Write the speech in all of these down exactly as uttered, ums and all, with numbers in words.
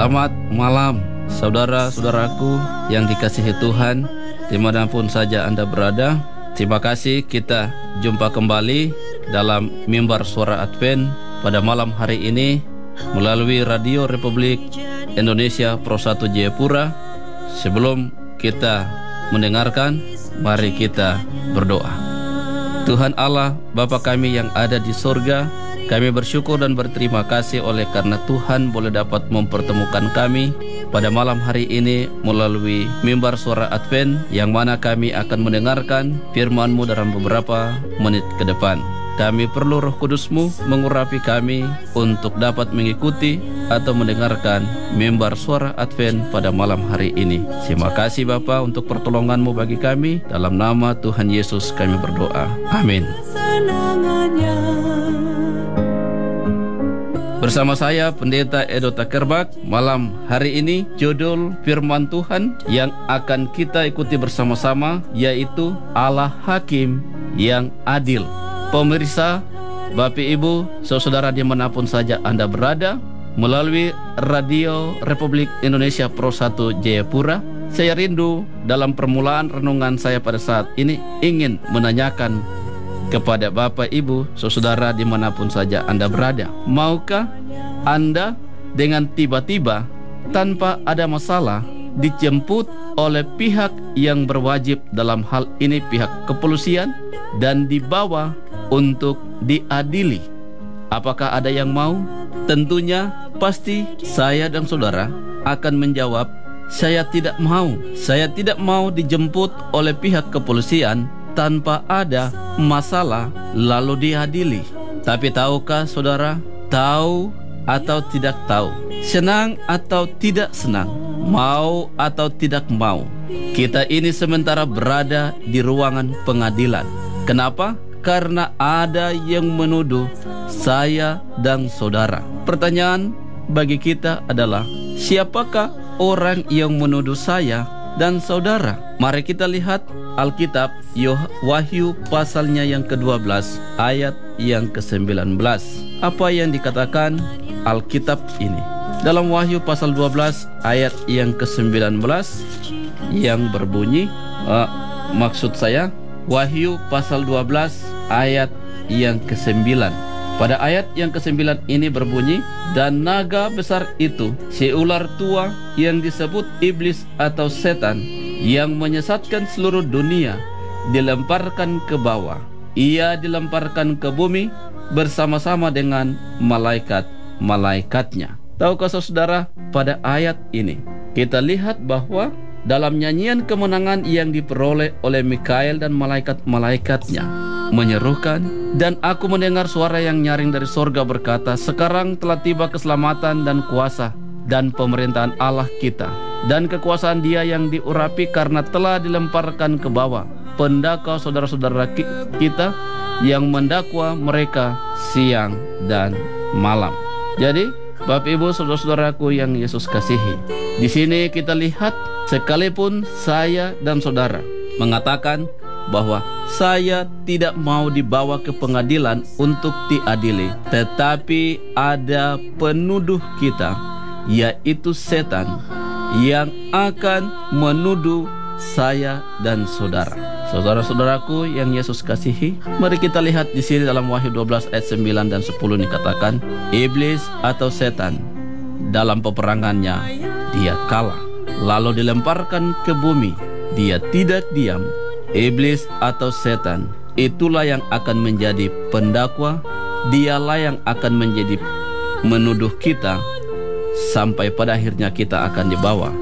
Selamat malam saudara-saudaraku yang dikasihi Tuhan, dimanapun saja Anda berada. Terima kasih kita jumpa kembali dalam mimbar suara Advent pada malam hari ini melalui Radio Republik Indonesia Pro satu Jayapura. Sebelum kita mendengarkan, mari kita berdoa. Tuhan Allah, Bapa kami yang ada di surga, kami bersyukur dan berterima kasih oleh karena Tuhan boleh dapat mempertemukan kami pada malam hari ini melalui mimbar suara Advent, yang mana kami akan mendengarkan firman-Mu dalam beberapa menit ke depan. Kami perlu Roh Kudus-Mu mengurapi kami untuk dapat mengikuti atau mendengarkan mimbar suara Advent pada malam hari ini. Terima kasih Bapa untuk pertolongan-Mu bagi kami. Dalam nama Tuhan Yesus kami berdoa. Amin. Bersama saya Pendeta Edo Takerbak. Malam hari ini judul firman Tuhan yang akan kita ikuti bersama-sama yaitu Allah Hakim yang Adil. Pemirsa, Bapak Ibu, saudara dimanapun saja Anda berada, melalui Radio Republik Indonesia Pro satu Jayapura, saya rindu dalam permulaan renungan saya pada saat ini ingin menanyakan kepada Bapak Ibu, saudara dimanapun saja Anda berada, maukah Anda dengan tiba-tiba tanpa ada masalah dijemput oleh pihak yang berwajib, dalam hal ini pihak kepolisian, dan dibawa untuk diadili? Apakah ada yang mau? Tentunya pasti saya dan saudara akan menjawab, saya tidak mau. Saya tidak mau dijemput oleh pihak kepolisian tanpa ada masalah lalu diadili. Tapi tahukah saudara, tahu atau tidak tahu, senang atau tidak senang, mau atau tidak mau, kita ini sementara berada di ruangan pengadilan. Kenapa? Karena ada yang menuduh saya dan saudara. Pertanyaan bagi kita adalah, siapakah orang yang menuduh saya dan saudara? Mari kita lihat Alkitab Wahyu pasalnya yang kedua belas ayat yang kesembilan belas. Apa yang dikatakan Alkitab ini? Dalam Wahyu pasal dua belas ayat yang kesembilan belas yang berbunyi, uh, maksud saya Wahyu pasal dua belas ayat yang kesembilan. Pada ayat yang kesembilan ini berbunyi, dan naga besar itu, si ular tua yang disebut iblis atau setan, yang menyesatkan seluruh dunia, dilemparkan ke bawah. Ia dilemparkan ke bumi bersama-sama dengan malaikat-malaikatnya. Tahukah saudara, pada ayat ini kita lihat bahwa dalam nyanyian kemenangan yang diperoleh oleh Mikael dan malaikat-malaikatnya menyerukan, dan aku mendengar suara yang nyaring dari sorga berkata, sekarang telah tiba keselamatan dan kuasa dan pemerintahan Allah kita, dan kekuasaan Dia yang diurapi, karena telah dilemparkan ke bawah pendakwa saudara-saudara kita yang mendakwa mereka siang dan malam. Jadi Bapak Ibu saudara-saudaraku yang Yesus kasihi, di sini kita lihat sekalipun saya dan saudara mengatakan bahwa saya tidak mau dibawa ke pengadilan untuk diadili, tetapi ada penuduh kita, yaitu setan, yang akan menuduh saya dan saudara. Saudara-saudaraku yang Yesus kasihi, mari kita lihat di sini dalam Wahyu dua belas ayat sembilan dan sepuluh dikatakan, iblis atau setan dalam peperangannya dia kalah, lalu dilemparkan ke bumi. Dia tidak diam. Iblis atau setan itulah yang akan menjadi pendakwa, dialah yang akan menjadi menuduh kita, sampai pada akhirnya kita akan dibawa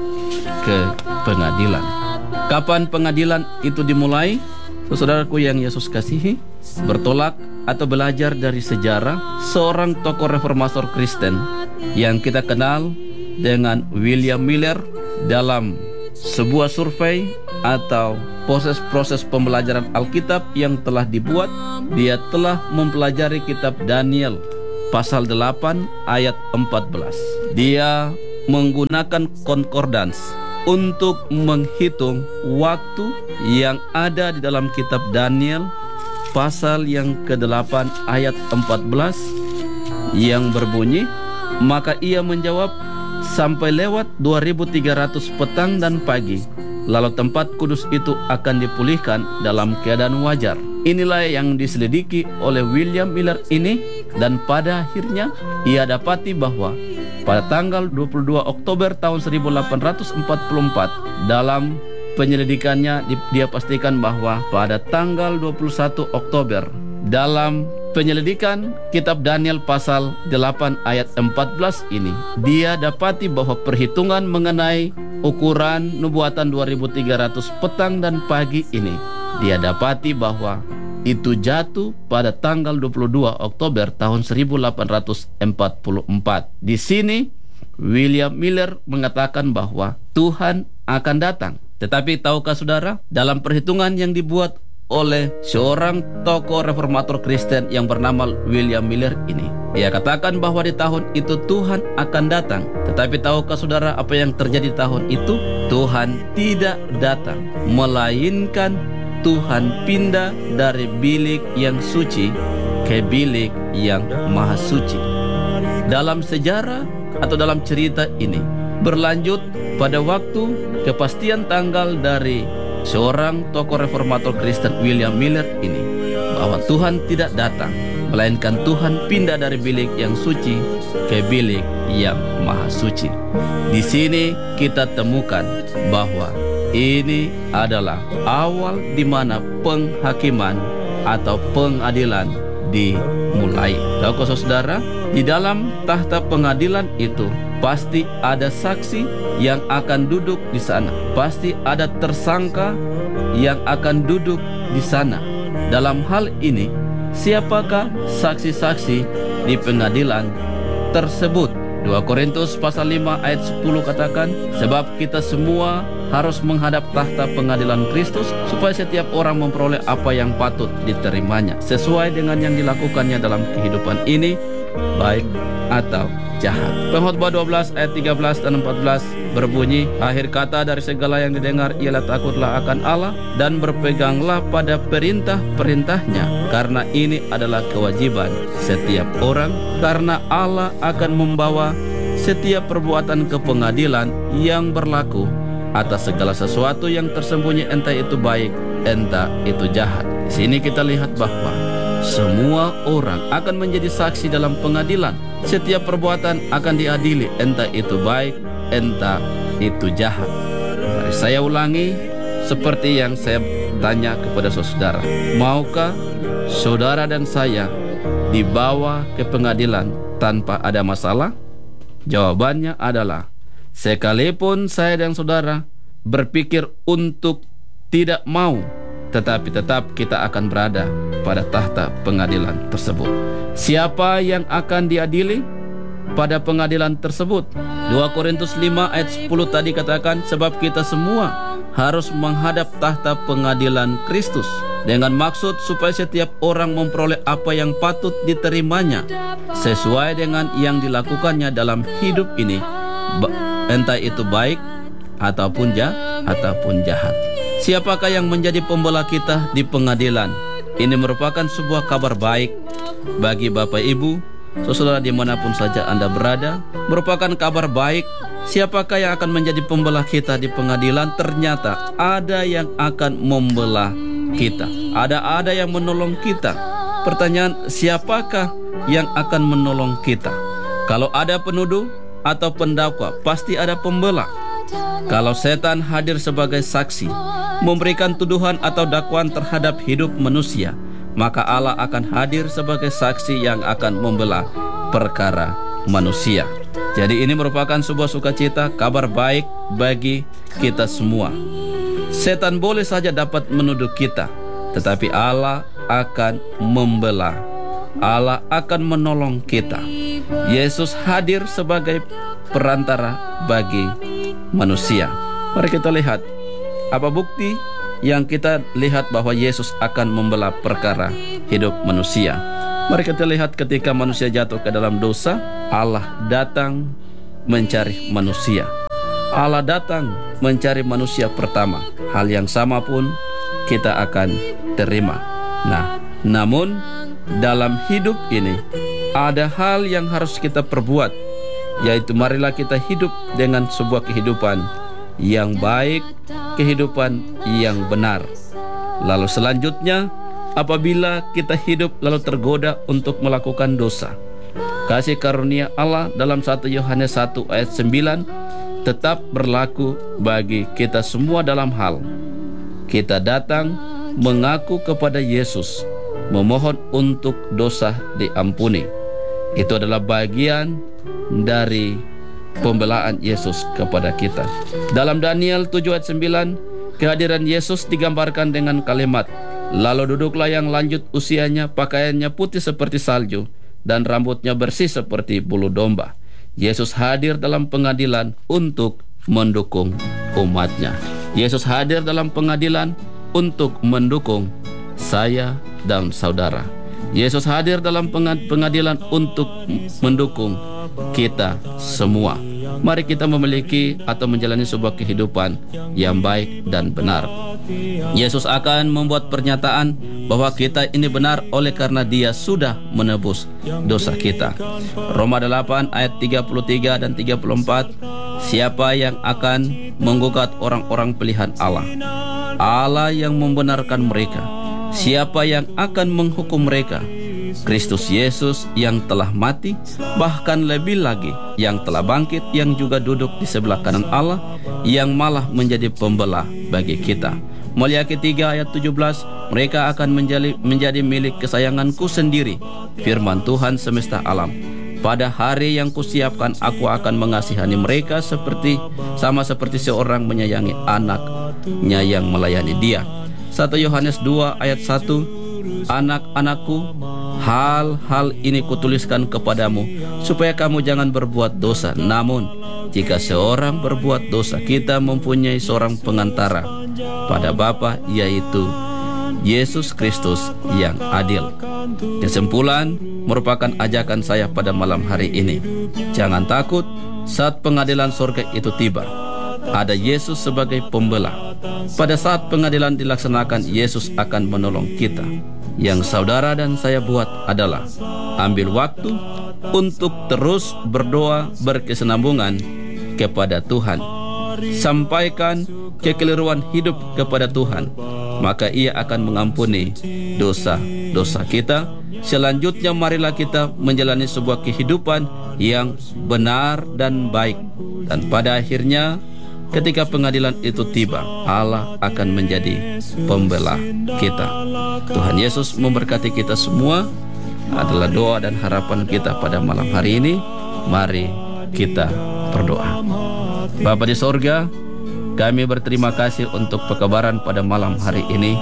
ke pengadilan. Kapan pengadilan itu dimulai? Saudaraku yang Yesus kasihi, bertolak atau belajar dari sejarah seorang tokoh reformator Kristen yang kita kenal dengan William Miller. Dalam sebuah survei atau proses-proses pembelajaran Alkitab yang telah dibuat, dia telah mempelajari kitab Daniel pasal delapan ayat empat belas. Dia menggunakan concordance untuk menghitung waktu yang ada di dalam kitab Daniel pasal yang kedelapan ayat empat belas yang berbunyi, maka ia menjawab, sampai lewat dua ribu tiga ratus petang dan pagi, lalu tempat kudus itu akan dipulihkan dalam keadaan wajar. Inilah yang diselidiki oleh William Miller ini, dan pada akhirnya ia dapati bahwa pada tanggal dua puluh dua Oktober tahun seribu delapan ratus empat puluh empat, dalam penyelidikannya dia pastikan bahwa pada tanggal dua puluh satu Oktober, dalam penyelidikan kitab Daniel pasal delapan ayat empat belas ini, dia dapati bahwa perhitungan mengenai ukuran nubuatan dua ribu tiga ratus petang dan pagi ini, dia dapati bahwa itu jatuh pada tanggal dua puluh dua Oktober tahun seribu delapan ratus empat puluh empat. Di sini William Miller mengatakan bahwa Tuhan akan datang. Tetapi tahukah saudara, dalam perhitungan yang dibuat oleh seorang tokoh reformator Kristen yang bernama William Miller ini, ia katakan bahwa di tahun itu Tuhan akan datang. Tetapi tahukah saudara apa yang terjadi di tahun itu? Tuhan tidak datang, melainkan Tuhan pindah dari bilik yang suci ke bilik yang maha suci. Dalam sejarah atau dalam cerita ini berlanjut pada waktu kepastian tanggal dari seorang tokoh reformator Kristen William Miller ini, bahwa Tuhan tidak datang, melainkan Tuhan pindah dari bilik yang suci ke bilik yang maha suci. Di sini kita temukan bahwa ini adalah awal di mana penghakiman atau pengadilan dimulai. Tahukah saudara, di dalam tahta pengadilan itu pasti ada saksi yang akan duduk di sana. Pasti ada tersangka yang akan duduk di sana. Dalam hal ini, siapakah saksi-saksi di pengadilan tersebut? dua Korintus pasal lima ayat sepuluh katakan, sebab kita semua harus menghadap tahta pengadilan Kristus, supaya setiap orang memperoleh apa yang patut diterimanya sesuai dengan yang dilakukannya dalam kehidupan ini, baik atau jahat. Pengkhotbah dua belas ayat tiga belas dan empat belas berbunyi, akhir kata dari segala yang didengar ialah takutlah akan Allah dan berpeganglah pada perintah-perintahnya, karena ini adalah kewajiban setiap orang, karena Allah akan membawa setiap perbuatan ke pengadilan yang berlaku atas segala sesuatu yang tersembunyi, entah itu baik, entah itu jahat. Di sini kita lihat bahwa semua orang akan menjadi saksi dalam pengadilan. Setiap perbuatan akan diadili, entah itu baik, entah itu jahat. Mari saya ulangi seperti yang saya tanya kepada saudara. Maukah saudara dan saya dibawa ke pengadilan tanpa ada masalah? Jawabannya adalah, sekalipun saya dan saudara berpikir untuk tidak mau, tetapi tetap kita akan berada pada tahta pengadilan tersebut. Siapa yang akan diadili pada pengadilan tersebut? dua Korintus lima ayat sepuluh tadi katakan, sebab kita semua harus menghadap tahta pengadilan Kristus, dengan maksud supaya setiap orang memperoleh apa yang patut diterimanya sesuai dengan yang dilakukannya dalam hidup ini, entah itu baik ataupun jahat ataupun jahat. Siapakah yang menjadi pembela kita di pengadilan? Ini merupakan sebuah kabar baik bagi Bapak Ibu, saudara dimanapun saja Anda berada. Merupakan kabar baik. Siapakah yang akan menjadi pembela kita di pengadilan? Ternyata ada yang akan membela kita. Ada ada yang menolong kita. Pertanyaan, siapakah yang akan menolong kita? Kalau ada penuduh atau pendakwa, pasti ada pembela. Kalau setan hadir sebagai saksi, memberikan tuduhan atau dakwaan terhadap hidup manusia, maka Allah akan hadir sebagai saksi yang akan membela perkara manusia. Jadi ini merupakan sebuah sukacita, kabar baik bagi kita semua. Setan boleh saja dapat menuduh kita, tetapi Allah akan membela. Allah akan menolong kita. Yesus hadir sebagai perantara bagi manusia. Mari kita lihat apa bukti yang kita lihat bahwa Yesus akan membela perkara hidup manusia. Mari kita lihat ketika manusia jatuh ke dalam dosa, Allah datang mencari manusia. Allah datang mencari manusia pertama. Hal yang sama pun kita akan terima. Nah, namun dalam hidup ini ada hal yang harus kita perbuat. yaitu marilah kita hidup dengan sebuah kehidupan yang baik, kehidupan yang benar. Lalu selanjutnya, apabila kita hidup lalu tergoda untuk melakukan dosa, kasih karunia Allah dalam satu Yohanes satu ayat sembilan tetap berlaku bagi kita semua dalam hal kita datang mengaku kepada Yesus, memohon untuk dosa diampuni. Itu adalah bagian dari pembelaan Yesus kepada kita. Dalam Daniel tujuh ayat sembilan, kehadiran Yesus digambarkan dengan kalimat, lalu duduklah yang lanjut usianya, pakaiannya putih seperti salju, dan rambutnya bersih seperti bulu domba. Yesus hadir dalam pengadilan untuk mendukung umatnya. Yesus hadir dalam pengadilan untuk mendukung saya dan saudara. Yesus hadir dalam pengadilan untuk mendukung kita semua. Mari kita memiliki atau menjalani sebuah kehidupan yang baik dan benar. Yesus akan membuat pernyataan bahwa kita ini benar oleh karena Dia sudah menebus dosa kita. Roma delapan ayat tiga puluh tiga dan tiga puluh empat, siapa yang akan menggugat orang-orang pilihan Allah? Allah yang membenarkan mereka. Siapa yang akan menghukum mereka? Kristus Yesus yang telah mati, bahkan lebih lagi yang telah bangkit, yang juga duduk di sebelah kanan Allah, yang malah menjadi pembelah bagi kita. Maliaki tiga ayat tujuh belas, mereka akan menjadi, menjadi milik kesayanganku sendiri, firman Tuhan semesta alam. Pada hari yang kusiapkan, aku akan mengasihani mereka seperti sama seperti seorang menyayangi anaknya yang melayani dia. satu Yohanes dua ayat satu, anak-anakku, hal-hal ini kutuliskan kepadamu supaya kamu jangan berbuat dosa. Namun jika seorang berbuat dosa, kita mempunyai seorang pengantara pada Bapa, yaitu Yesus Kristus yang adil. Kesimpulan merupakan ajakan saya pada malam hari ini. Jangan takut saat pengadilan surga itu tiba. Ada Yesus sebagai pembela. Pada saat pengadilan dilaksanakan, Yesus akan menolong kita. Yang saudara dan saya buat adalah ambil waktu untuk terus berdoa berkesinambungan kepada Tuhan. Sampaikan kekeliruan hidup kepada Tuhan, maka Ia akan mengampuni dosa-dosa kita. Selanjutnya marilah kita menjalani sebuah kehidupan yang benar dan baik. Dan pada akhirnya ketika pengadilan itu tiba, Allah akan menjadi pembela kita. Tuhan Yesus memberkati kita semua. Adalah doa dan harapan kita pada malam hari ini. Mari kita berdoa. Bapa di sorga, kami berterima kasih untuk pekabaran pada malam hari ini.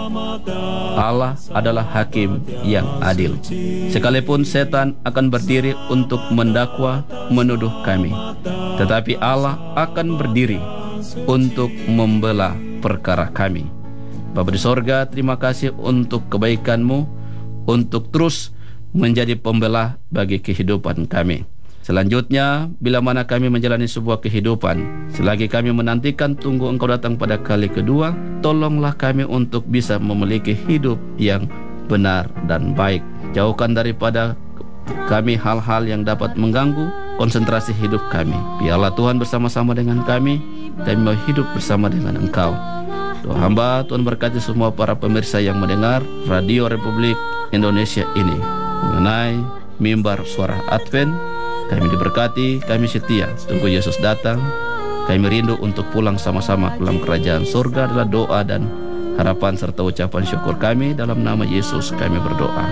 Allah adalah hakim yang adil. Sekalipun setan akan berdiri untuk mendakwa, menuduh kami, tetapi Allah akan berdiri untuk membela perkara kami. Bapa di sorga, terima kasih untuk kebaikan-Mu, untuk terus menjadi pembela bagi kehidupan kami. Selanjutnya, bila mana kami menjalani sebuah kehidupan, selagi kami menantikan tunggu Engkau datang pada kali kedua, tolonglah kami untuk bisa memiliki hidup yang benar dan baik. Jauhkan daripada kami hal-hal yang dapat mengganggu konsentrasi hidup kami. Biarlah Tuhan bersama-sama dengan kami, kami mau hidup bersama dengan Engkau. Doa hamba, Tuhan berkati semua para pemirsa yang mendengar Radio Republik Indonesia ini mengenai mimbar suara Advent. Kami diberkati, kami setia tunggu Yesus datang. Kami rindu untuk pulang sama-sama ke dalam kerajaan surga. Adalah doa dan harapan serta ucapan syukur kami. Dalam nama Yesus kami berdoa.